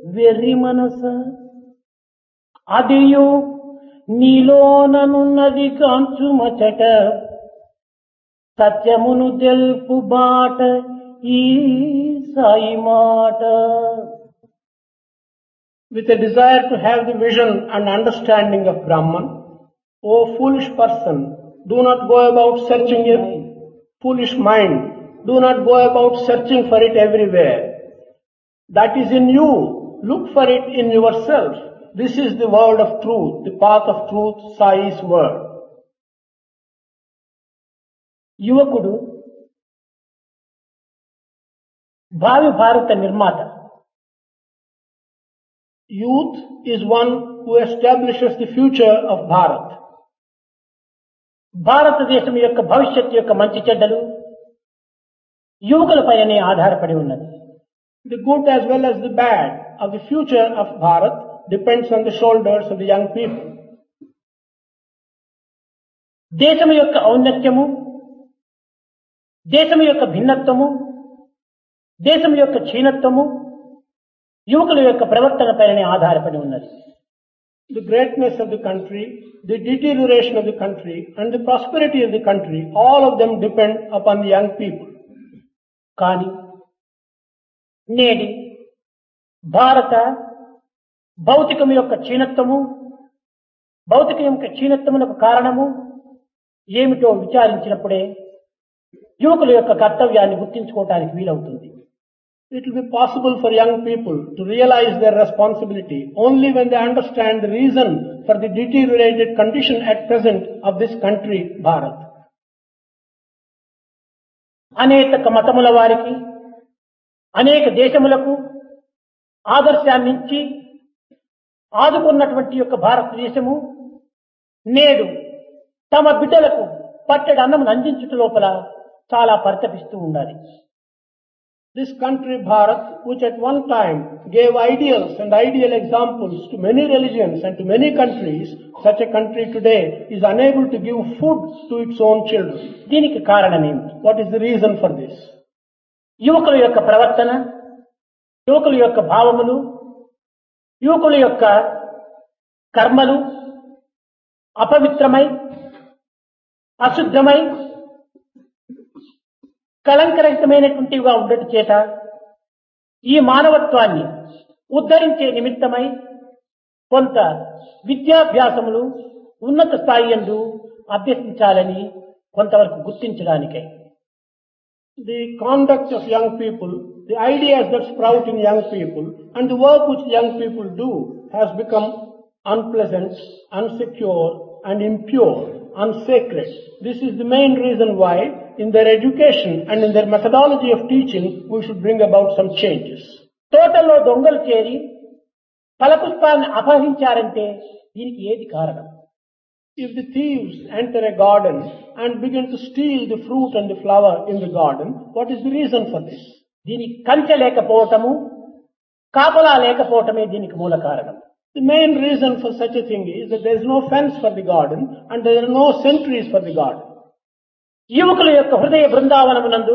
వెర్రి మనస అదియు నీలోననున్నది కాంచుమచట సత్యమును తెలుపు బాట ఈ సాయి మాట. With a desire to have the vision and understanding of Brahman, O foolish person, do not go about searching it. Foolish mind, do not go about searching for it everywhere. That is in you. Look for it in yourself. This is the word of truth, the path of truth, Sai's word. యువకుడు భావి భారత నిర్మాత. Youth is one who establishes the future of Bharat. భారతదేశం యొక్క భవిష్యత్తు యొక్క మంచి చెడ్డలు యువకులపైనే ఆధారపడి ఉన్నది. The good as well as the bad of the future of Bharat depends on the shoulders of the young people. దేశం యొక్క ఔన్నత్యము, దేశం యొక్క భిన్నత్వము, దేశం యొక్క క్షీణత్వము యువకుల యొక్క ప్రవర్తన పైనే ఆధారపడి ఉన్నది. The greatness of the country, the deterioration of the country and the prosperity of the country, all of them depend upon the young people. కానీ నేడి భారత భౌతికం యొక్క క్షీణత్వము, భౌతికం యొక్క క్షీణత్వమునకు కారణము ఏమిటో విచారించినప్పుడే యువకుల యొక్క కర్తవ్యాన్ని గుర్తించుకోవటానికి వీలవుతుంది. It will be possible for young people to realize their responsibility only when they understand the reason for the deteriorated condition at present of this country, Bharat. అనేక మతముల వారికి, అనేక దేశములకు ఆదర్శాన్నించి ఆదుకున్నటువంటి యొక్క భారతదేశము నేడు తమ బిడ్డలకు పట్టెడు అన్నం అందించుట లోపల చాలా పరితపిస్తూ ఉండాలి. This country, Bharat, which at one time gave ideals and ideal examples to many religions and to many countries, such a country today is unable to give food to its own children. దీనికి కారణం ఏమిటి? What is the reason for this? యువకుల యొక్క ప్రవర్తన, యువకుల యొక్క భావములు, యువకుల యొక్క కర్మలు అపవిత్రమై, అశుద్ధమై, కళంకరహితమైనటువంటివిగా ఉండటం చేత ఈ మానవత్వాన్ని ఉద్ధరించే నిమిత్తమై కొంత విద్యాభ్యాసములు ఉన్నత స్థాయి యందు అభ్యసించాలని కొంతవరకు గుర్తించడానికై. The conduct of young people, the ideas that sprout in young people and the work which young people do has become unpleasant, unsecure and impure, unsacred. This is the main reason why in their education and in their methodology of teaching we should bring about some changes. తోటలో దొంగలు చేరి ఫలపుష్పాన్ని అపహరించారంటే దీనికి ఏది కారణం? If the thieves enter a garden and begin to steal the fruit and the flower in the garden, what is the reason for this? దీనికి కంచె లేకపోవటము, కాపలా లేకపోవటమే దీనికి మూల కారణం. The main reason for such a thing is that there is no fence for the garden and there are no sentries for the garden. యువకుల యొక్క హృదయ బృందావనమునందు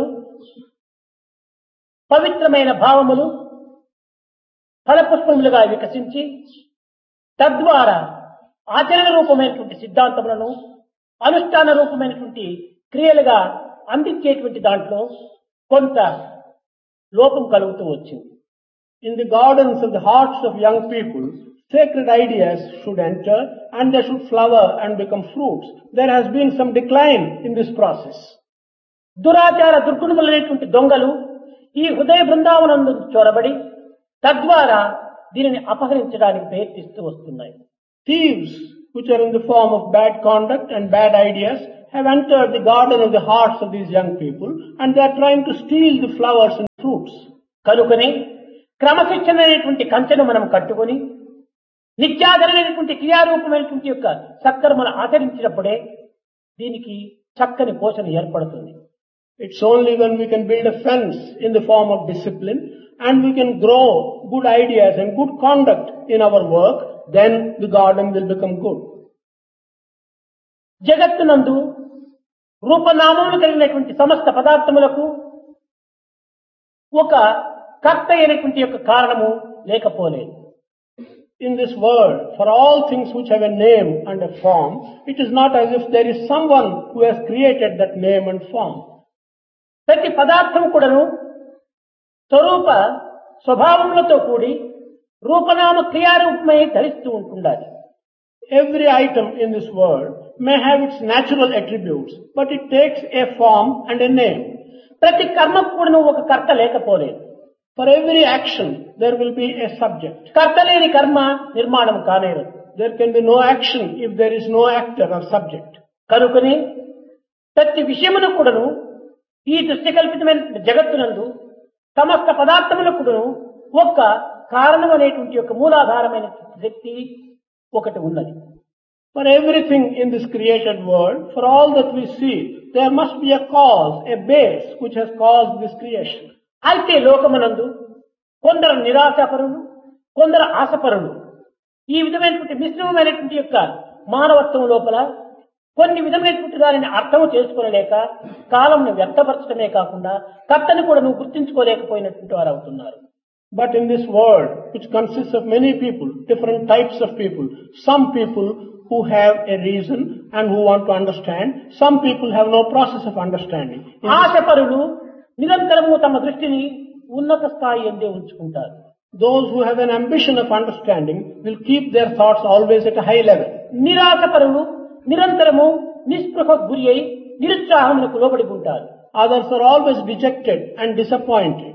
పవిత్రమైన భావములు ఫలపుష్పములుగా వికసించి తద్వారా ఆచరణ రూపమైనటువంటి సిద్ధాంతములను అనుష్ఠాన రూపమైనటువంటి క్రియలుగా అందించేటువంటి దాంట్లో కొంత లోపం కలుగుతూ వచ్చింది. In the gardens of the hearts of young people, sacred ideas should enter and they should flower and become fruits. There has been some decline in this process. దురాచార దుర్గుణములైనటువంటి దొంగలు ఈ హృదయ బృందావనందు చొరబడి తద్వారా దీనిని అపహరించడానికి ప్రయత్నిస్తూ వస్తున్నాయి. Thieves, which are in the form of bad conduct and bad ideas, have entered the garden of the hearts of these young people and they are trying to steal the flowers and fruits. కనుకనే క్రమశిక్షణ అనేటువంటి కంచెను మనం కట్టుకొని నిత్యాధరైనటువంటి క్రియారూపమైనటువంటి యొక్క సత్కర్మను ఆచరించినప్పుడే దీనికి చక్కని పోషణ ఏర్పడుతుంది. It's only when we can build a fence in the form of discipline and we can grow good ideas and good conduct in our work, then the garden will become good. జగత్తునందు రూపనామములు కలిగినటువంటి సమస్త పదార్థములకు ఒక కర్త అయినటువంటి యొక్క కారణము లేకపోలేదు. In this world, for all things which have a name and a form, it is not as if there is someone who has created that name and form. ప్రతి పదార్థం కూడాను స్వరూప స్వభావములతో కూడి రూపనామ క్రియారూపమై ధరిస్తూ ఉంటుండాలి. Every item in this world may have its natural attributes, but it takes a form and a name. ప్రతి కర్మకు కూడాను ఒక కర్త లేకపోలేదు. For every action, there will be a subject. కర్త లేని కర్మ నిర్మాణం కానేరదు. There can be no action if there is no actor or subject. కనుకని ప్రతి విషయమును కూడాను ఈ దృష్టి కల్పితమైన జగత్తునందు సమస్త పదార్థములకు కూడాను ఒక్క కారణం అనేటువంటి యొక్క మూలాధారమైన శక్తి ఒకటి ఉన్నది. For everything in this created world, for all that we see, there must be a cause, a base which has caused this creation. అయితే లోకమునందు కొందరు నిరాశాపరులు, కొందరు ఆశపరులు, ఈ విధమైనటువంటి మిశ్రమమైనటువంటి యొక్క మానవత్వం లోపల కొన్ని విధమైనటువంటి దానిని అర్థము చేసుకోలేక కాలంను వ్యర్థపరచడమే కాకుండా కర్తను కూడా నువ్వు గుర్తించుకోలేకపోయినటువంటి వారు అవుతున్నారు. But in this world, which consists of many people, different types of people, some people who have a reason and who want to understand, some people have no process of understanding. ఆశపరులు నిరంతరము తమ దృష్టిని ఉన్నత స్థాయి ఎందే ఉంచుకుంటారు. Those who have an ambition of understanding will keep their thoughts always at a high level. నిరాశపరులు నిరంతరము నిస్పృహకు గురి అయి నిరుత్సాహములకు లోబడి ఉంటారు. Others are always dejected and disappointed.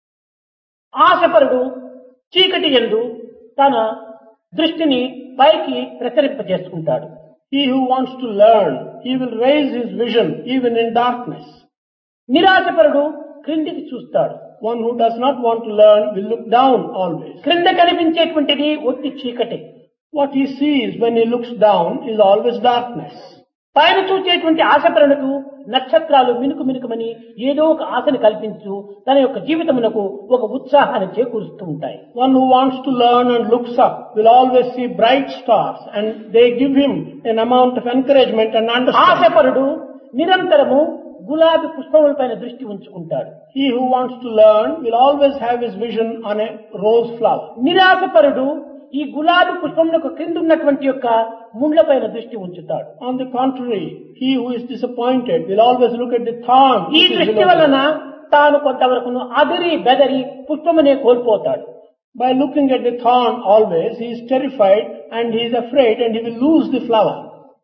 ఆశపరుడు చీకటి యందు తన దృష్టిని పైకి ప్రసరింపజేసుకుంటాడు. He who wants to learn, he will raise his vision even in darkness. నిరాశపరుడు క్రిందికి చూస్తాడు. One who does not want to learn will look down always. క్రింద కనిపించేటువంటిది ఒట్టి చీకటి. What he sees when he looks down is always darkness. పైన చూచేటువంటి ఆశపరులకు నక్షత్రాలు మినుకు మినుకుమని ఏదో ఒక ఆశను కల్పించు తన యొక్క జీవితమునకు ఒక ఉత్సాహాన్ని చేకూరుస్తూ ఉంటాయి. One who wants to learn and looks up will always see bright stars, and they give him an amount of encouragement and understanding. ఆశపరుడు నిరంతరము గులాబీ పుష్పములపైన దృష్టి ఉంచుకుంటాడు. He who wants to learn will always have his vision on a rose flower. నిరాశపరుడు ఈ గులాబీ పుష్పములకు క్రింద ఉన్నటువంటి యొక్క ముండ్లపైన దృష్టి ఉంచుతాడు. On the contrary, he who is disappointed will always look at the thorn. ఈ దృష్టి వలన తాను కొంతవరకు అదిరి బెదరి పుష్పమునే కోల్పోతాడు. By looking at the thorn always, he is terrified and he is afraid and he will lose the flower.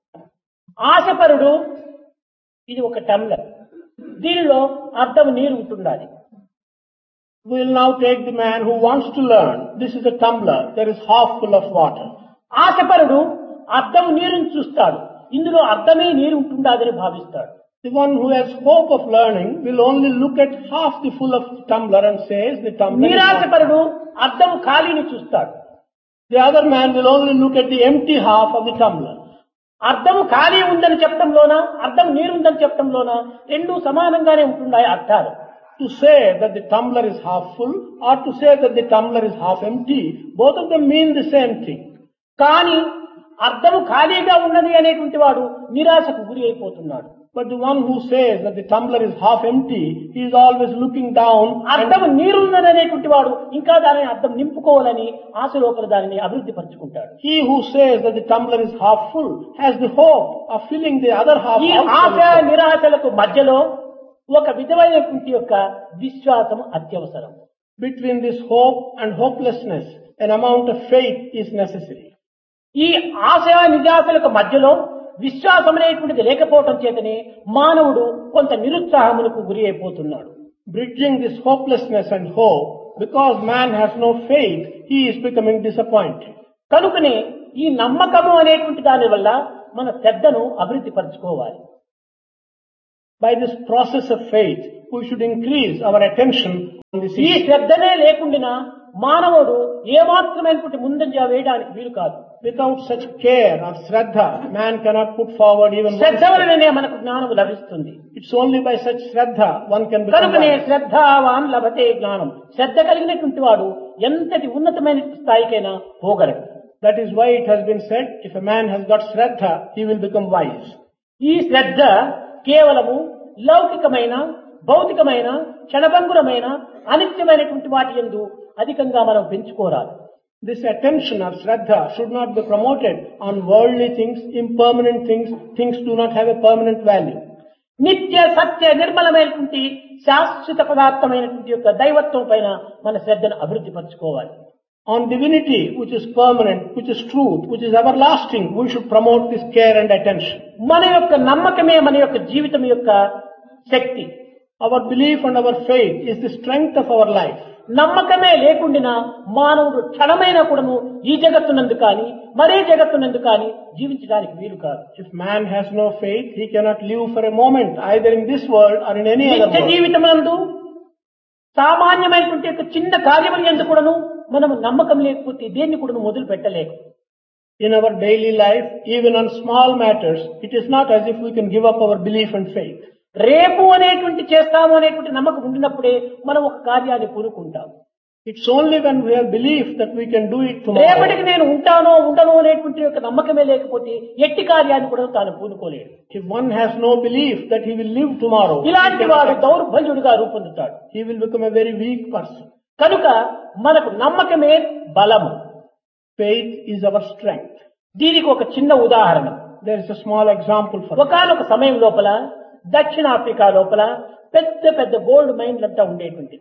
ఆశపరుడు ఇది ఒక tumbler, దీనిలో అర్థం నీరు ఉంటుండాలి. We will now take the man who wants to learn. This is a tumbler. There is half full of water. ఆశపరుడు అర్థం నీరుని చూస్తాడు, ఇందులో అర్థమే నీరు ఉంటుండాదని భావిస్తాడు. The one who has hope of learning will only look at half the full of tumbler and says the tumbler is నిరాశపరుడు అర్థం ఖాళీని చూస్తాడు. The other man will only look at the empty half of the tumbler. అర్థం ఖాళీ ఉందని చెప్పడంలోనా అర్థం నీరుందని చెప్పడంలోనా రెండూ సమానంగానే ఉంటున్నాయి అర్థాలు. To say that the tumbler is half full or to say that the tumbler is half empty, both of them mean the same thing. కానీ అర్థం ఖాళీగా ఉన్నది అనేటువంటి వాడు నిరాశకు గురి అయిపోతున్నాడు. But the one who says that the tumbler is half empty, he is always looking down. అర్థం నీరున్నది అనేటువంటి వాడు ఇంకా దానిని అర్థం నింపుకోవాలని ఆశ లోపల దానిని అభివృద్ధి పరుచుకుంటాడు. He who says that the tumbler is half full has the hope of filling the other half. ఈ ఆశ నిరాశలకు మధ్యలో ఒక విధమైనటువంటి యొక్క విశ్వాసం అత్యవసరం. Between this hope and hopelessness, an amount of faith is necessary. ఈ ఆశ నిరాశలకు మధ్యలో విశ్వాసం అనేటువంటిది లేకపోవటం చేతనే మానవుడు కొంత నిరుత్సాహములకు గురి అయిపోతున్నాడు. Bridging this hopelessness and hope, because man has no faith, he is becoming disappointed. కనుకనే ఈ నమ్మకము అనేటువంటి దాని వల్ల మన శ్రద్ధను అభివృద్ధి పరచుకోవాలి. By this process of faith, we should increase our attention on this ఈ issue. శ్రద్ధనే లేకుండా మానవుడు ఏమాత్రమైనటువంటి ముందంజ వేయడానికి వీలు కాదు. Without such care or shraddha, man cannot put forward even one Shraddha step. వలనే మనకు జ్ఞానము లభిస్తుంది. It's only by such shraddha one can become కనుకనే wise. శ్రద్ధావాన్ లభతే జ్ఞానం. శ్రద్ధ కలిగినటువంటి వాడు ఎంతటి ఉన్నతమైన స్థాయికైనా పోగలడు. That is why it has been said, if a man has got shraddha, he will become wise. ఈ శ్రద్ధ కేవలము లౌకికమైన భౌతికమైన క్షణభంగురమైన అనిత్యమైనటువంటి వాటి యందు అధికంగా మనం పెంచుకోరాదు. This attention or Shraddha should not be promoted on worldly things, impermanent things, things do not have a permanent value. నిత్య సత్య నిర్మలమైనటువంటి శాశ్వత పదార్థమైనటువంటి యొక్క దైవత్వం పైన మన శ్రద్ధను అభివృద్ధి పరచుకోవాలి. On divinity, which is permanent, which is truth, which is everlasting, we should promote this care and attention. మన యొక్క నమ్మకమే మన యొక్క జీవితం యొక్క శక్తి. Our belief and our faith is the strength of our life. నమ్మకమే లేకుండా మానవుడు క్షణమైనా కూడాను ఈ జగత్తునందు కానీ మరే జగత్తునందు కానీ జీవించడానికి వీలు కాదు. If man has no faith, he cannot live for a moment, either in this world or in any other నిత్య world. జీవితమందు సామాన్యమైనటువంటి యొక్క చిన్న కార్యములు ఎందుకు కూడాను మనం నమ్మకం లేకపోతే దేన్ని కూడా మొదలు పెట్టలేము. In our daily life, even on small matters, it is not as if we can give up our belief and faith. రేపు అనేటువంటి చేస్తాము అనేటువంటి నమ్మకం ఉండినప్పుడే మనం ఒక కార్యాన్ని పూనుకుంటాం. It's only when we have belief that we can do it tomorrow. రేపటికి నేను ఉంటానో ఉండనో అనేటువంటి యొక్క నమ్మకమే లేకపోతే ఎట్టి కార్యాన్ని కూడా తాను పూనుకోలేడు. If one has no belief that he will live tomorrow, ఇలాంటి వాడు దౌర్బల్యుడిగా రూపొందుతాడు. he will become a very weak person. కనుక మనకు నమ్మకమే బలము. Faith is our strength. దీనికి ఒక చిన్న ఉదాహరణ. There is a small example for that. ఒకానొక సమయం లోపల దక్షిణాఫ్రికా లోపల పెద్ద పెద్ద గోల్డ్ మైన్లంతా ఉండేటువంటి.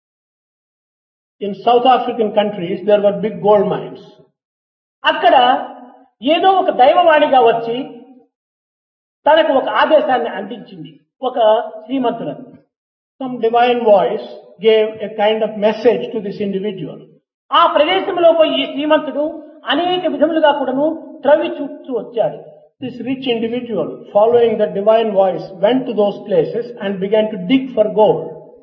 In South African countries, there were big gold mines. అక్కడ ఏదో ఒక దైవవాణిగా వచ్చి తనకు ఒక ఆదేశాన్ని అందించింది ఒక శ్రీమంతులను. Some divine voice gave a kind of message to this individual. ఆ ప్రదేశంలో పోయి ఈ శ్రీమంతుడు అనేక విధములుగా కూడాను త్రవ్వి చూస్తూ వచ్చాడు. This rich individual, following the divine voice, went to those places and began to dig for gold.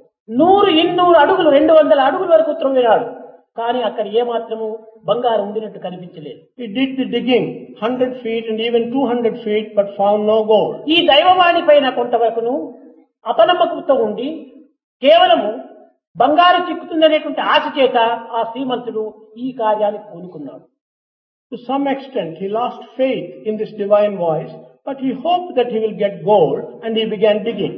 100 అడుగులు 200 అడుగుల వరకు త్రవ్వినాడు. కానీ అక్కడ ఏమాత్రము బంగారం ఉండినట్టు కనిపించలేదు. He did the digging 100 feet and even 200 feet but found no gold. ఈ దైవవాణి పైన కొంతవరకును అపనమ్మకంతో ఉండి కేవలము బంగారు చిక్కుతుందనేటువంటి ఆశ చేత ఆ శ్రీమంతుడు ఈ కార్యానికి పూనుకున్నాడు. To some extent, he lost faith in this divine voice, but he hoped that he will get gold and he began digging.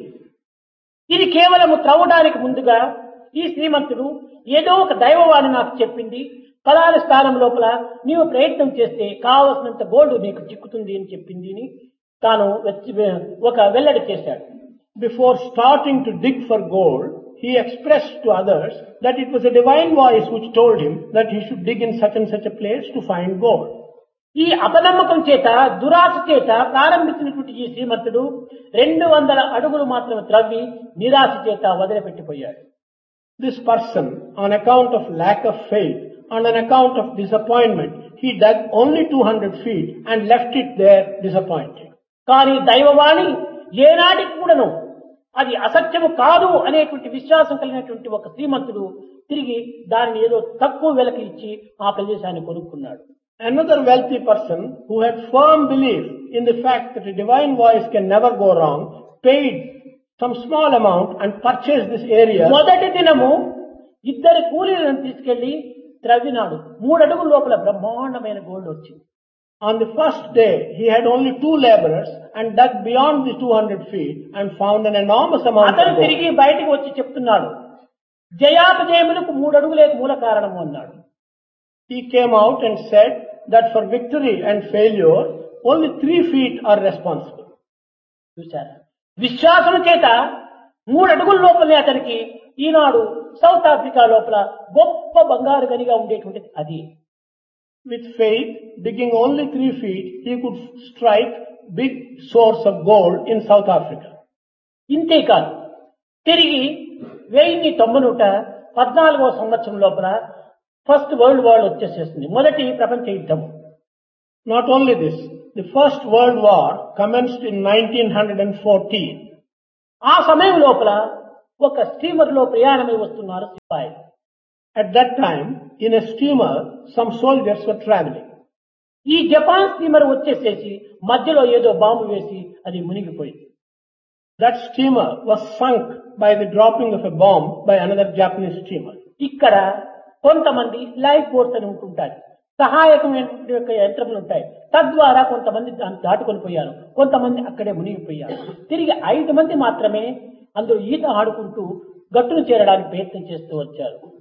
ఇది కేవలము త్రవ్వడానికి ముందుగా ఈ శ్రీమంతుడు ఏదో ఒక దైవవాణి నాకు చెప్పింది, ఫలానా స్థానం లోపల నీవు ప్రయత్నం చేస్తే కావలసినంత గోల్డ్ నీకు చిక్కుతుంది అని చెప్పింది అని తాను ఒక వెల్లడి చేశాడు. Before starting to dig for gold, he expressed to others that it was a divine voice which told him that he should dig in such and such a place to find gold. ఈ అపనమ్మకం చేత దురాశ చేత ప్రారంభించినటువంటి ఈ శ్రీమంతుడు 200 అడుగులు మాత్రం త్రవ్వి నిరాశ చేత వదిలిపెట్టిపోయాడు. This person, on account of lack of faith and on account of disappointment, he dug only 200 feet and left it there disappointed. కానీ దైవవాణి ఏనాటికి కూడాను అది అసత్యము కాదు అనేటువంటి విశ్వాసం కలిగినటువంటి ఒక శ్రీమంతుడు తిరిగి దానిని ఏదో తక్కువ వెలకి ఇచ్చి ఆ ప్రదేశాన్ని కొనుక్కున్నాడు. Another wealthy person who had firm belief in the fact that a divine voice can never go wrong, paid some small amount and purchased this area. మొదటి దినము 2 కూలీలను తీసుకెళ్లి త్రవ్వినాడు. 3 అడుగుల లోపల బ్రహ్మాండమైన గోల్డ్ వచ్చింది. On the first day, he had only 2 laborers and dug beyond the 200 feet and found an enormous amount of అతను gold. తిరిగి బయటకు వచ్చి చెప్తున్నాడు, జయాపజయములకు 3 అడుగులే మూల కారణము అన్నాడు. He came out and said that for victory and failure, only 3 feet are responsible. చూశారా, విశ్వాసం చేత 3 అడుగుల లోపలే అతనికి ఈనాడు సౌత్ ఆఫ్రికా లోపల గొప్ప బంగారు గనిగా ఉండేటువంటిది అది. With faith, digging only 3 feet, he could strike big source of gold in South Africa. ఇంతేకాదు, తిరిగి 1914వ సంవత్సరం లోపల ఫస్ట్ వరల్డ్ వార్ వచ్చేసేస్తుంది, మొదటి ప్రపంచ యుద్ధం. Not only this, the first world war commenced in 1914. ఆ సమయం లోపల ఒక స్టీమర్ లో ప్రయాణమై వస్తున్నారు సిపాయి. At that time, in a steamer, some soldiers were traveling. ఈ జపాన్ స్టీమర్ వచ్చేసేసి మధ్యలో ఏదో బాంబు వేసి అది మునిగిపోయింది. That steamer was sunk by the dropping of a bomb by another Japanese steamer. ఇక్కడ కొంతమంది లైఫ్ బోట్స్ అని ఉంటుంటాయి, సహాయకమైన యంత్రములు ఉంటాయి. తద్వారా కొంతమంది దాన్ని దాటుకొని పోయారు, కొంతమంది అక్కడే మునిగిపోయారు. తిరిగి 5 మంది మాత్రమే అందులో ఈత ఆడుకుంటూ గట్టును చేరడానికి ప్రయత్నం చేస్తూ వచ్చారు.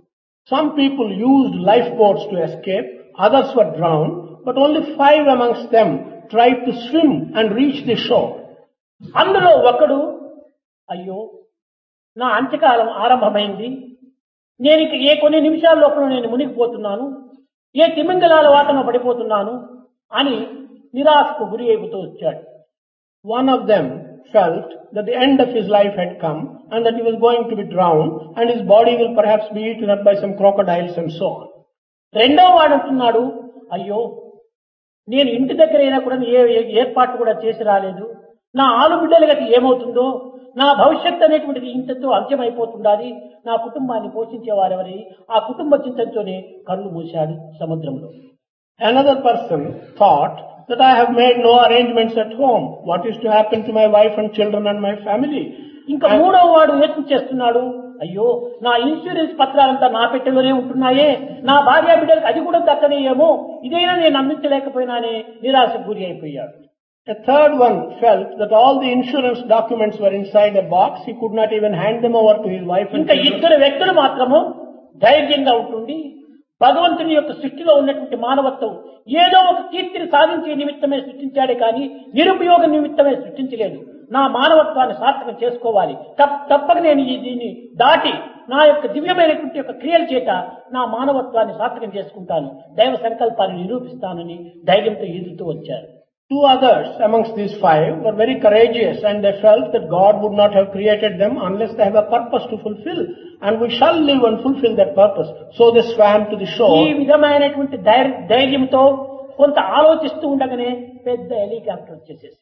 Some people used lifeboats to escape, others were drowned, but only 5 amongst them tried to swim and reach the shore. అందులో ఒకడు, అయ్యో నా అంత్యకాలం ఆరంభమైంది, నేను ఇక ఏ కొన్ని నిమిషాల లోపల నేను మునిగిపోతున్నాను, ఏ తిమింగలాల వాటన పడిపోతున్నాను అని నిరాశకు గురి అయిపోతూ వచ్చాడు. One of them felt that the end of his life had come and that he was going to be drowned and his body will perhaps be eaten up by some crocodiles and so on. రెండవ వాడు అంటున్నాడు, అయ్యో నేను ఇంటి దగ్గర అయినా కూడా ఏ ఏర్పాటు కూడా చేసి రాలేదు, నా ఆలుబిడ్డల గతి ఏమవుతుందో, నా భవిష్యత్తు అనేటువంటిది ఇంతతో అంత్యమైపోతుండాలి, నా కుటుంబాన్ని పోషించేవారెవరి, ఆ కుటుంబ చింతనతోనే కళ్ళు మూశాడు సముద్రంలో. Another person thought that I have made no arrangements at home. What is to happen to my wife and children and my family? ఇంకా మూడవ వాడు యోచన చేస్తున్నాడు, అయ్యో నా ఇన్సూరెన్స్ పత్రాలంతా నా పెట్టెలోనే ఉంటున్నాయే, నా భార్య బిడ్డలకు అది కూడా దక్కనేయేమో, ఇదైనా నేను అందించలేకపోయినానే నిరాశకు గురి అయిపోయాడు. A third one felt that all the insurance documents were inside a box. He could not even hand them over to his wife and ఇంకా children. ఇద్దరు వ్యక్తులు మాత్రము ధైర్యంగా ఉంటుండి భగవంతుని యొక్క సృష్టిలో ఉన్నటువంటి మానవత్వం ఏదో ఒక కీర్తిని సాధించే నిమిత్తమే సృష్టించాడే కానీ నిరుపయోగ నిమిత్తమే సృష్టించలేదు. నా మానవత్వాన్ని సార్థకం చేసుకోవాలి, తప్పక నేను దీన్ని దాటి నా యొక్క దివ్యమైనటువంటి యొక్క క్రియల చేత నా మానవత్వాన్ని సార్థకం చేసుకుంటాను, దైవ సంకల్పాన్ని నిరూపిస్తానని ధైర్యంతో ఎదుగుతూ వచ్చారు. 2 others amongst these 5 were very courageous and they felt that God would not have created them unless they have a purpose to fulfill, and we shall live and fulfill that purpose. So they swam to the ఈ shore. విధమైనటువంటి ధైర్యంతో కొంత ఆలోచిస్తూ ఉండగానే పెద్ద helicopter వచ్చేసేసి,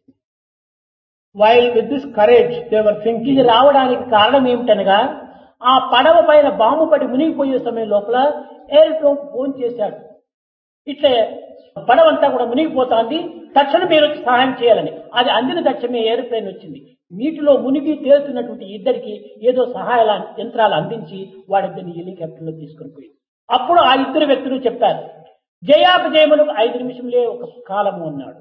While with this courage they were thinking, ఇది రావడానికి కారణం ఏమిటనగా ఆ పడవ పైన బాంబు పడి మునిగిపోయే సమయం లోపల ఎయిర్‌ఫోన్ ఫోన్ చేశాడు, ఇట్లే పడవంతా కూడా మునిగిపోతాంది, తక్షణం మీరు వచ్చి సహాయం చేయాలని. అది అందిన తక్షణమే ఏరోప్లేన్ వచ్చింది. నీటిలో మునిగి తేలుతున్నటువంటి ఇద్దరికి ఏదో సహాయ యంత్రాలు అందించి వాడిద్దరిని హెలికాప్టర్లో తీసుకుని పోయింది. అప్పుడు ఆ ఇద్దరు వ్యక్తులు చెప్పారు, జయాపజయములకు 5 నిమిషములే ఒక కాలము అన్నాడు.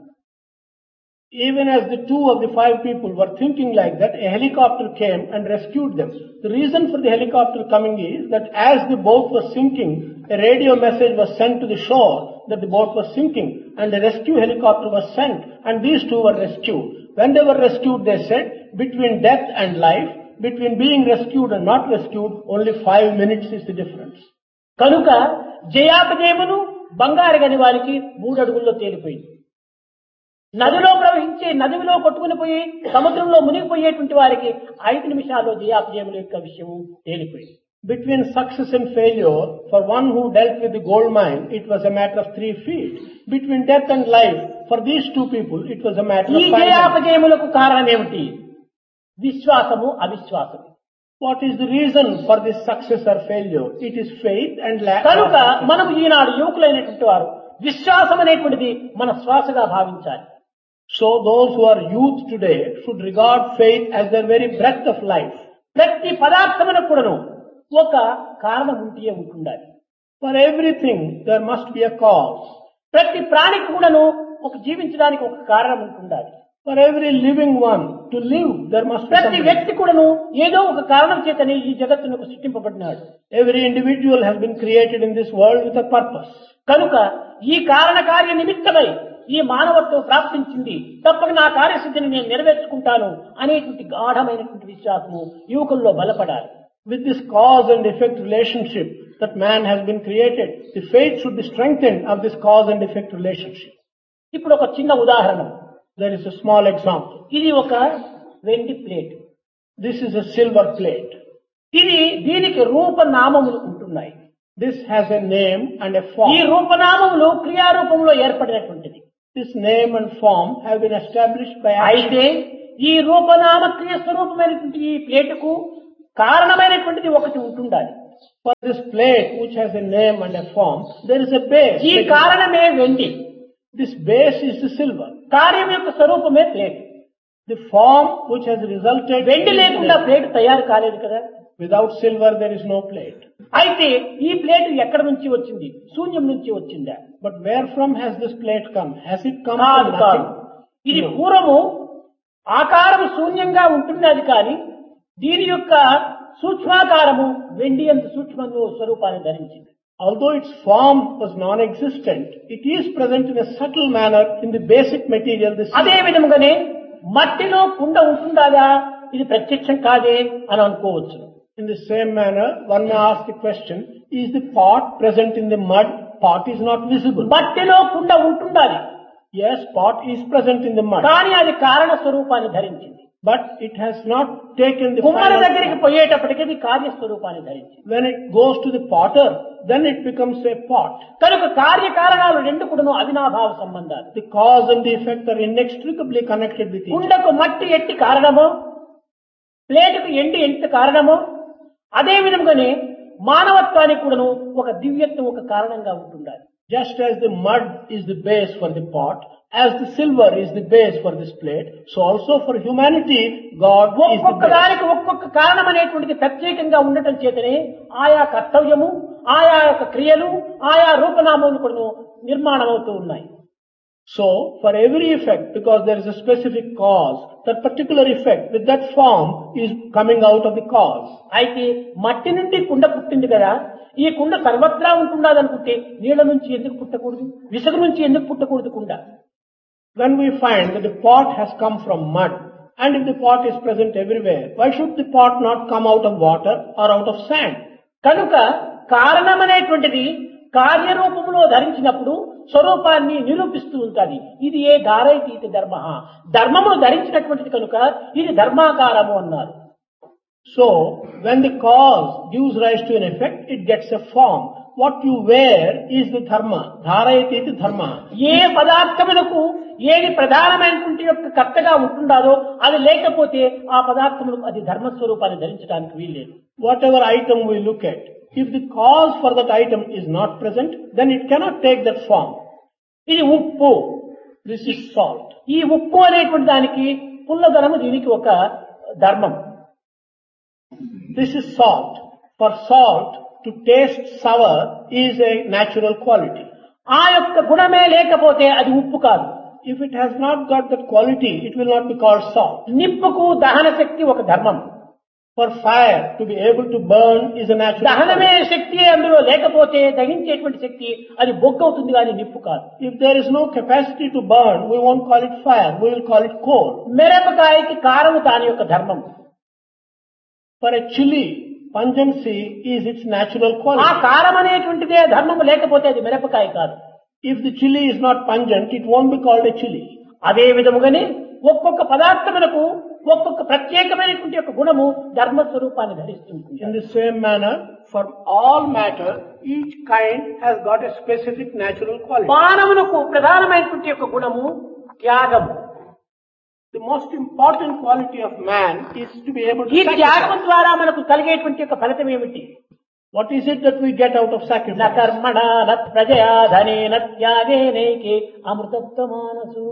even as the 2 of the 5 people were thinking like that, a helicopter came and rescued them. The reason for the helicopter coming is that as the boat was sinking, a radio message was sent to the shore that the boat was sinking, and a rescue helicopter was sent, and these 2 were rescued. When they were rescued, they said, between death and life, between being rescued and not rescued, only 5 minutes is the difference. కనుక జయాపజయమును బంగారు గని వారికి 3 అడుగుల్లో తేలిపోయింది. నదిలో ప్రవహించే, నదిలో కొట్టుకుని పోయి సముద్రంలో మునిగిపోయేటువంటి వారికి 5 నిమిషాల్లో జయాపజయముల యొక్క విషయము తేలిపోయింది. Between success and failure, for one who dealt with the gold mine, it was a matter of 3 feet. Between death and life, for these 2 people, it was a matter ఈ of 5 minutes. జయాపజయములకు కారణం ఏమిటి? విశ్వాసము, అవిశ్వాసము. What is the reason for this success or failure? It is faith and lack కనుక of మనం ఈనాడు యువకులైనటువంటి వారు విశ్వాసం అనేటువంటిది మన శ్వాసగా భావించాలి. So those who are youth today should regard faith as their very breath of life. ప్రతి పదార్థమునకు కూడాను ఒక కారణం ఉంటే ఉంటుండాలి. For everything there must be a cause. ప్రతి ప్రాణికి కూడాను ఒక జీవించడానికి ఒక కారణం ఉంటుండాలి. For every living one to live there must be ప్రతి something. వ్యక్తి కూడాను ఏదో ఒక కారణం చేతనే ఈ జగత్తునకు సృష్టింపబడినాడు. Every individual has been created in this world with a purpose. కనుక ఈ కారణ కార్య నిమిత్తమై ఈ మానవత్వం ప్రాప్తించింది, తప్పక నా కార్యసిద్ధిని నేను నెరవేర్చుకుంటాను అనేటువంటి గాఢమైనటువంటి విశ్వాసము యువకుల్లో బలపడాలి. With this cause and effect relationship that man has been created, the faith should be strengthened of this cause and effect relationship. ఇప్పుడు ఒక చిన్న ఉదాహరణ. There is a small example. ఇది ఒక వెండి plate. This is a silver plate. దీనికి రూపనామములు ఉంటున్నాయి. This has a name and a ఈ form. రూపనామములు క్రియారూపంలో ఏర్పడినటువంటిది. This name and form have been established by action. అయితే ఈ రూపనామ క్రియ స్వరూపమైనటువంటి ఈ ప్లేటుకు కారణమైనటువంటిది ఒకటి ఉంటుండాలి. For this plate which has a name and a form, there is a base. ఈ కారణమే వెండి, This base is the silver. కార్యం యొక్క స్వరూపమే plate. The form which has resulted వెండి is లేకుండా silver. ప్లేట్ తయారు కాలేదు కదా. Without silver there is no plate. అయితే ఈ ప్లేట్ ఎక్కడి నుంచి వచ్చింది? శూన్యం నుంచి వచ్చిందా? But where from has this plate come? Has it come కాదు from కాదు. nothing? ఇది No. పూర్వము ఆకారం శూన్యంగా ఉంటున్నది, కానీ దీని యొక్క సూక్ష్మాకారము వెండి యందు సూక్ష్మంలో స్వరూపాన్ని ధరించింది. Although its form was non-existent, it is present in a subtle manner in the basic material. అదే విధముగానే మట్టిలో కుండ ఉంటుందా, ఇది ప్రత్యక్షం కాదే అని అనుకోవచ్చు. In the same manner, one may ask the question, is the pot present in the mud? Pot is not visible. మట్టిలో కుండ ఉంటుండాలి. Yes, pot is present in the mud. కానీ అది కారణ స్వరూపాన్ని ధరించింది. But it has not taken the కుమ్మరి దగ్గరికి పోయేటప్పటికి అది కార్యస్వరూపాన్ని ధరించింది. When it goes to the potter, then it becomes a pot. కనుక కార్యకారణాలు రెండు కూడాను అవినాభావ సంబంధాలు. The cause and the effect are inextricably connected with each other. కుండకు మట్టి ఎట్టి కారణమో, ప్లేటుకు ఎండి ఎంత కారణమో, అదే విధంగానే మానవత్వానికి కూడాను ఒక దివ్యత్వం ఒక కారణంగా ఉంటుండాలి. Just as the mud is the base for the pot, as the silver is the base for this plate, so also for humanity, God is the ఒక్కొక్క base. దానికి ఒక్కొక్క కారణం అనేటువంటిది ప్రత్యేకంగా ఉండటం చేతనే ఆయా కర్తవ్యము, ఆయా యొక్క క్రియలు, ఆయా రూపనామములు కూడా నిర్మాణం అవుతూ ఉన్నాయి. So, for every effect, because there is a specific cause, that particular effect with that form is coming out of the cause. అయితే మట్టి నుండి కుండ పుట్టింది కదా, ఈ కుండ సర్వత్రా ఉంటున్నదనుకుంటే నీళ్ల నుంచి ఎందుకు పుట్టకూడదు, విసుగు నుంచి ఎందుకు పుట్టకూడదు కుండ? When we find that the pot has come from mud, and if the pot is present everywhere, why should the pot not come out of water or out of sand? కనుక కారణం అనేటువంటిది కార్యరూపంలో ధరించినప్పుడు స్వరూపాన్ని నిరూపిస్తూ ఉంటుంది. ఇది ఏ ధారైతీతి ధర్మ, ధర్మమును ధరించినటువంటిది కనుక ఇది ధర్మాకారము అన్నారు. So, when the cause gives rise to an effect, it gets a form. What you wear is the dharma. Dharayati iti dharma. ఏ పదార్థములకు ఏది ప్రధానమైనటువంటి యొక్క కర్తగా ఉంటుండాలో అది లేకపోతే ఆ పదార్థములకు అది ధర్మస్వరూపాన్ని ధరించడానికి వీల్లేదు. Whatever item we look at, if the cause for that item is not present, then it cannot take that form. ఇది ఉప్పు, This is salt. ఈ ఉప్పు అనేటువంటి దానికి పుల్లదనము దీనికి ఒక ధర్మం. This is salt. For salt to taste sour is a natural quality. ఆ యొక్క గుణమే లేకపోతే అది ఉప్పు కాదు. If it has not got that quality, it will not be called salt. నిప్పుకు దహన శక్తి ఒక ధర్మం. For fire to be able to burn is a natural దహనమే quality. శక్తి అందులో లేకపోతే దహించేటువంటి శక్తి అది బొగ్గు అవుతుంది కానీ నిప్పు కాదు. If there is no capacity to burn, we won't call it fire, we will call it coal. మిరపకాయకి కారము దాని యొక్క ధర్మం. For a chili, pungency is its natural ఆ quality. కారం అనేటువంటిదే ధర్మము లేకపోతే అది మిరపకాయ కాదు. If the chili is not pungent, it won't be called a chili. అదే విధముగానే ఒక్కొక్క పదార్థములకు ఒక్కొక్క ప్రత్యేకమైనటువంటి యొక్క గుణము ధర్మస్వరూపాన్ని ధరిస్తుంది. In the same manner, for all matter, each kind has got a specific natural quality. మానవులకు ప్రధానమైనటువంటి యొక్క గుణము త్యాగం. The most important quality of man is to be able to ఈ త్యాగం sacrifice. ద్వారా మనకు కలిగేటువంటి యొక్క ఫలితం ఏమిటి? What is it that we get out of న sacrifice? కర్మణ న ప్రజయా ధనేన త్యాగేనైకే అమృతత్వమానసు.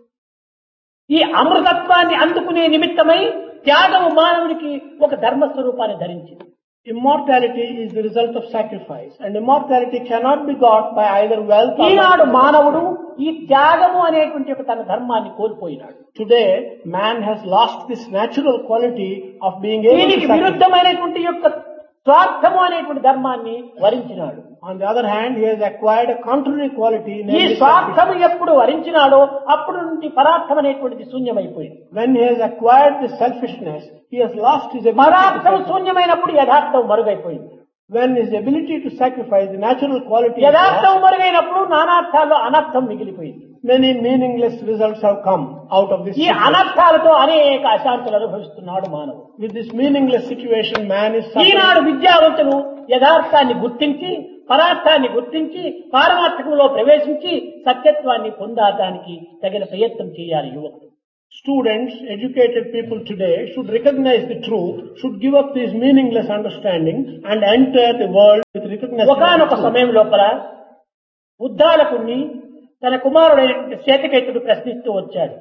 ఈ అమృతత్వాన్ని అందుకునే నిమిత్తమై త్యాగము మానవునికి ఒక ధర్మస్వరూపాన్ని ధరించింది. Immortality is the result of sacrifice, and immortality cannot be got by either wealth or Eenadu wealth. మానవుడు ఈ త్యాగము అనేటువంటి యొక్క తన ధర్మాన్ని కోల్పోయినాడు. Today, man has lost this natural quality of being able దీనికి to sacrifice. విరుద్ధమైనటువంటి యొక్క స్వార్థము అనేటువంటి ధర్మాన్ని వరించినాడు. On the other hand, he has acquired a contrary quality. ఈ namely స్వార్థము ఎప్పుడు వరించినాడో అప్పుడు నుండి పరార్థం అనేటువంటిది శూన్యమైపోయింది. When he has acquired this selfishness, he has lost his ability to పరార్థం sacrifice. శూన్యమైనప్పుడు యథార్థం మరుగైపోయింది. When his ability to sacrifice the natural quality is యథార్థం lost, మరుగైనప్పుడు నానార్థాల్లో అనర్థం మిగిలిపోయింది. many meaningless results have come out of this ఈ situation. అనర్థాలతో అనేక అశాంతులు అనుభవిస్తున్నాడు మానవుడు. With this meaningless situation, man is Eenadu suffering. విద్యావంతులు యథార్థాన్ని గుర్తించి పరార్థాన్ని గుర్తించి పారమార్థకంలో ప్రవేశించి సత్యత్వాన్ని పొందడానికి తగిన ప్రయత్నం చేయాలి యువకుడు. Students, educated people today should recognize the truth, should give up this meaningless understanding and enter the world with recognition of ఒకానొక the truth. సమయం లోపల ఉద్దాలకుణ్ణి తన కుమారుడైనటువంటి శ్వేతకేతుడు ప్రశ్నిస్తూ వచ్చాడు.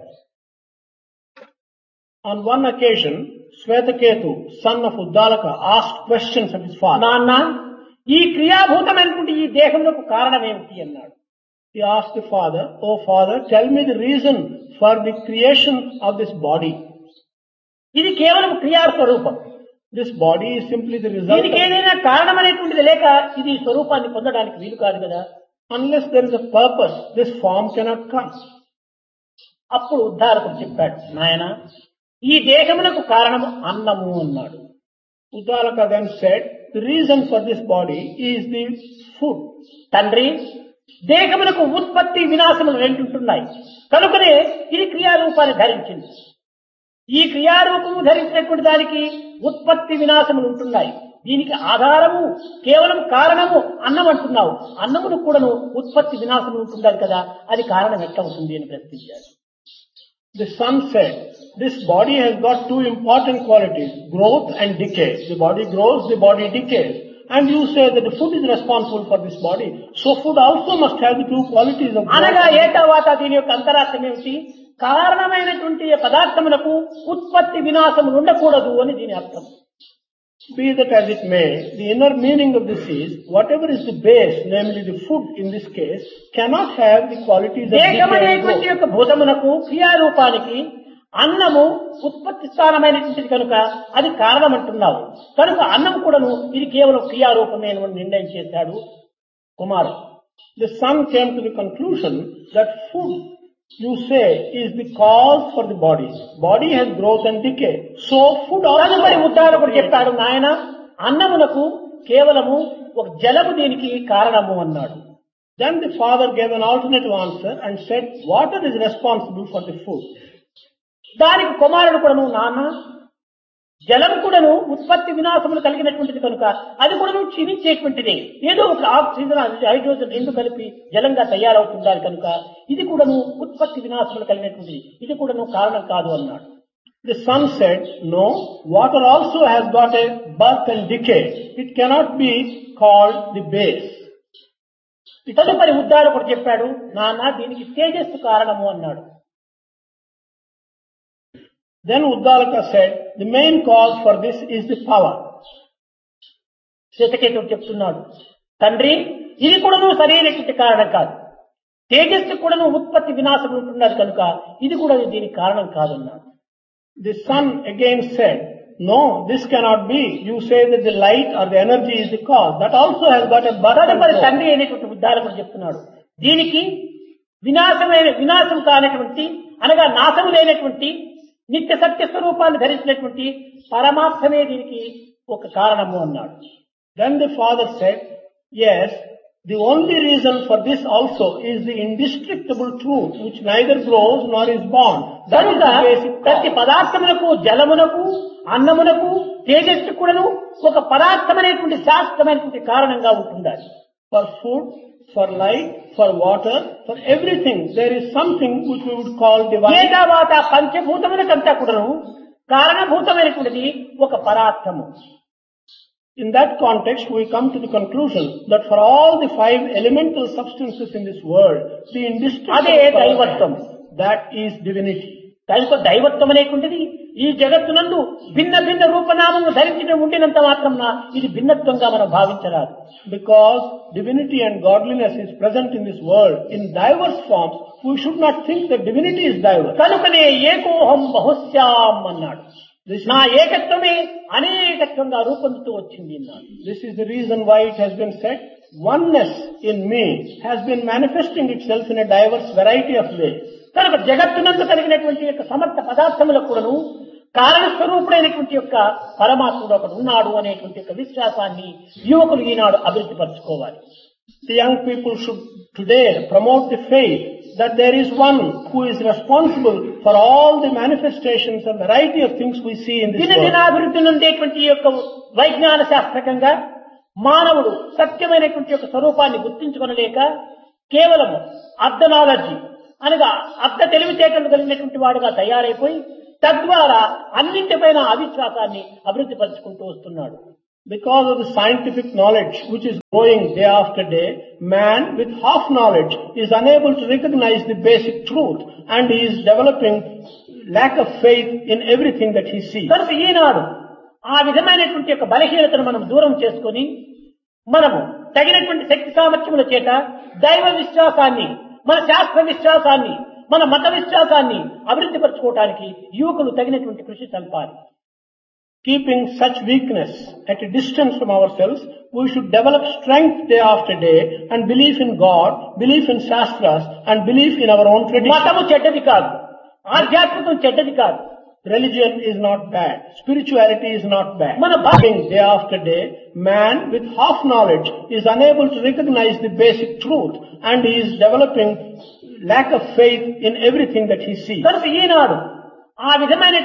On one occasion, Swetaketu, son of Uddalaka, asked questions of his father. నాన్న, ఈ క్రియాభూతమైనటువంటి ఈ దేహంలోకి కారణం ఏమిటి అన్నాడు. He asked the father, "Oh father, tell me the reason for the creation of this body." ఇది కేవలం క్రియాస్వరూపం. This body is simply the result దీనికి ఏదైనా కారణం అనేటువంటిది లేక ఇది స్వరూపాన్ని పొందడానికి వీలు కాదు కదా. unless there is a purpose, this form cannot come. అప్పుడు ఉద్ధారకుడు చెప్పాడు, నాయన ఈ దేహమునకు కారణము అన్నము అన్నాడు. Uddalaka then said, the reason for this body is the food. తండ్రి, దేహమునకు ఉత్పత్తి వినాశములు రెండుంటున్నాయి కనుకనే ఇది క్రియారూపాన్ని ధరించింది. ఈ క్రియారూపము ధరించినటువంటి దానికి ఉత్పత్తి వినాశములు ఉంటున్నాయి. దీనికి ఆధారము కేవలం కారణము అన్నం అంటున్నావు. అన్నమును కూడాను ఉత్పత్తి వినాశములు ఉంటున్నారు కదా, అది కారణం ఎట్లవుతుంది అని ప్రశ్నించారు. The son said, this body has got two important qualities, growth and decay. The body grows, the body decays. And you say that the food is responsible for this body. So food also must have the two qualities of growth. అనగా ఏటవాత దీని యొక్క అంతరార్థం ఏమిటి? కారణమైనటువంటి పదార్థములకు ఉత్పత్తి వినాశములు ఉండకూడదు అని దీని అర్థం. Be that as it may, the inner meaning of this is, whatever is the base, namely the food in this case, cannot have the qualities of decay and దేహమనేటువంటి growth. యొక్క భూతమునకు క్రియారూపానికి అన్నము ఉత్పత్తి స్థానమైనటువంటిది కనుక అది కారణం అంటున్నావు. కనుక అన్నం కూడాను ఇది కేవలం క్రియారూపమే అని నిర్ణయం చేశాడు కుమారుడు. The son came to the conclusion that food, you say, is the cause for the body. Body has growth and decay. So food also. తదుపరి ఉద్ధారకుడు చెప్పాడు, నాయన అన్నమునకు కేవలము ఒక జలము దీనికి కారణము అన్నాడు. Then the father gave an alternative answer and said, water is responsible for the food. దానికి కుమారుడు కూడాను, నాన్న జలం కూడాను ఉత్పత్తి వినాశములు కలిగినటువంటిది కనుక అది కూడాను క్షీణించేటువంటిది. ఏదో ఒక ఆక్సిజన్ హైడ్రోజన్ రెండు కలిపి జలంగా తయారవుతుండాలి కనుక ఇది కూడాను ఉత్పత్తి వినాశములు కలిగినటువంటిది, ఇది కూడాను కారణం కాదు అన్నాడు. The son said, no, water also has got a birth and decay. It cannot be called the base. తదుపరి ఉద్ధారకుడు చెప్పాడు, నాన్న దీనికి తేజస్సు కారణము అన్నాడు. Then Uddalaka said, the main cause for this is the power. శ్వేతకేతుడు చెప్తున్నాడు, తండ్రి ఇది కూడాను సరైనటువంటి కారణం కాదు. తేజస్సు కూడాను ఉత్పత్తి వినాశం ఉంటున్నది కనుక ఇది కూడా దీనికి కారణం కాదన్నాడు. The son again said, no, this cannot be. You say that the light or the energy is the cause. That also has got a birth and తదుపరి growth. తండ్రి అయినటువంటి ఉద్ధారకుడు చెప్తున్నాడు, దీనికి వినాశం కానటువంటి అనగా నాశము లేనటువంటి నిత్య సత్య స్వరూపాన్ని ధరించినటువంటి పరమాత్మే దీనికి ఒక కారణము అన్నాడు. Then the father said, yes, the only reason for this also is the indestructible truth which neither grows nor is born. That is కనుక the basic ప్రతి cause. పదార్థములకు జలమునకు అన్నమునకు తేజస్సు కూడాను ఒక పదార్థమైనటువంటి శాస్త్రమైనటువంటి కారణంగా ఉంటుండాలి. For food, for light, for water, for everything, there is something which we would call divine. ఏతావాత పంచభూతములకంతా కూడాను కారణభూతమైనటువంటిది ఒక పదార్థము. In that context, we come to the conclusion that for all the five elemental substances in this world, the అదే indestructible దైవత్వం. power, that is divinity. కనుక దైవత్వం అనేటువంటిది ఈ జగత్తునందు భిన్న భిన్న రూపనామము ధరించడం ఉండినంత మాత్రం ఇది భిన్నత్వంగా మనం భావించరాదు. Because divinity and godliness is present in this world in diverse forms, we should not think that divinity is diverse. కనుకనే ఏకోహం బహుశ్యాం అన్నాడు. నా ఏకత్వమే అనేకత్వంగా రూపొందుతూ వచ్చింది అన్నాడు. This is the reason why it has been said, oneness in me has been manifesting itself in a diverse variety of ways. కనుక జగత్తునందు కలిగినటువంటి యొక్క సమర్థ పదార్థములకు కూడాను కారణస్వరూపుడైనటువంటి యొక్క పరమాత్ముడు ఒకడు ఉన్నాడు అనేటువంటి యొక్క విశ్వాసాన్ని యువకులు ఈనాడు అభివృద్ధి పరచుకోవాలి. The young people should today promote the faith that there is one who is responsible for all the manifestations and variety of things we see in this world. దినాభివృద్ధి నుండేటువంటి యొక్క వైజ్ఞాన శాస్త్రకంగా మానవుడు సత్యమైనటువంటి యొక్క స్వరూపాన్ని గుర్తించుకొనలేక కేవలము అర్ధనాలజీ అనగా అర్ధ తెలివితేటలు కలిగినటువంటి వాడుగా తయారైపోయి తద్వారా అన్నింటిపైన అవిశ్వాసాన్ని అభివృద్ధి పరుచుకుంటూ వస్తున్నాడు. Because of the scientific knowledge which is growing day after day, man with half knowledge is unable to recognize the basic truth and he is developing lack of faith in everything that he sees. కనుక ఈనాడు ఆ విధమైనటువంటి యొక్క బలహీనతను మనం దూరం చేసుకొని మనము తగినటువంటి శక్తి సామర్థ్యముల చేత దైవ విశ్వాసాన్ని, మన శాస్త్ర విశ్వాసాన్ని, మన మత విశ్వాసాన్ని అభివృద్ధి పరచుకోవడానికి యువకులు తగినటువంటి కృషి సల్పాలి. keeping such weakness at a distance from ourselves, we should develop strength day after day and belief in God, belief in Shastras and belief in our own tradition. మతము చెడ్డది కాదు, ఆధ్యాత్మికం చెడ్డది కాదు. Religion is not bad. Spirituality is not bad. మన Day after day, man with half knowledge is unable to recognize the basic truth and he is developing lack of faith in everything that he sees. కనుక ఈనాడు ఆ విధమైన